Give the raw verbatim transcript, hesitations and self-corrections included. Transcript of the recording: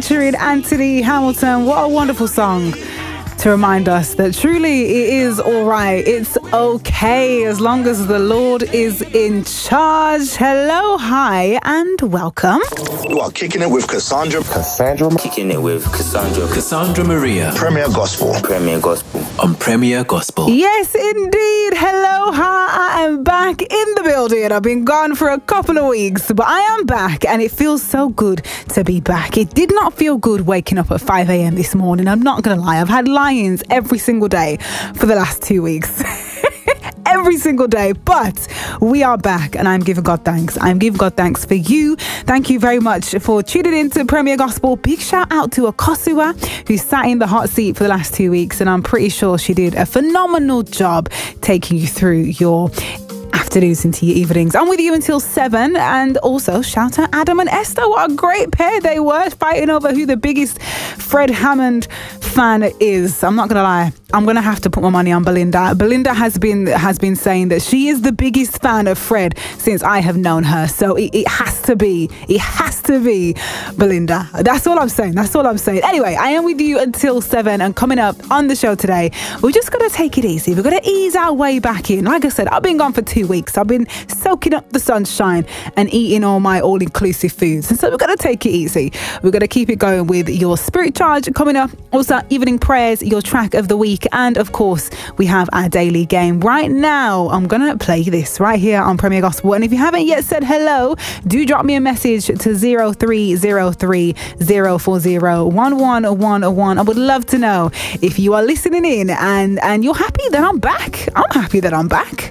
featuring Anthony Hamilton. What a wonderful song to remind us that truly it is all right. It's okay as long as the Lord is in charge. Hello, hi, and welcome. You are kicking it with Cassandra. Cassandra. Kicking it with Cassandra. Cassandra Maria. Premier Gospel. Premier Gospel. On Premier Gospel. Yes, indeed. Hello, hi. I am back in the building. I've been gone for a couple of weeks, but I am back and it feels so good to be back. It did not feel good waking up at five a.m. this morning. I'm not going to lie. I've had lions every single day for the last two weeks. Every single day, but we are back and I'm giving God thanks. I'm giving God thanks for you. Thank you very much for tuning in to Premier Gospel. Big shout out to Akosua, who sat in the hot seat for the last two weeks, and I'm pretty sure she did a phenomenal job taking you through your afternoons into your evenings. I'm with you until seven. And also shout out Adam and Esther. What a great pair they were, fighting over who the biggest Fred Hammond fan is. I'm not gonna lie, I'm gonna have to put my money on Belinda. Belinda has been has been saying that she is the biggest fan of Fred since I have known her, so it, it has to be it has to be Belinda. That's all I'm saying. That's all I'm saying. Anyway, I am with you until seven, and coming up on the show today, we're just gonna take it easy. We're gonna ease our way back in. Like I said, I've been gone for two weeks. I've been soaking up the sunshine and eating all my all-inclusive foods, and so we're gonna take it easy. We're gonna keep it going with your spirit charge coming up, also evening prayers, your track of the week, and of course we have our daily game. Right now I'm gonna play this right here on Premier Gospel, and if you haven't yet said hello, do drop me a message to zero three zero three zero four zero one one one one. I would love to know if you are listening in and and you're happy that I'm back. I'm happy that I'm back.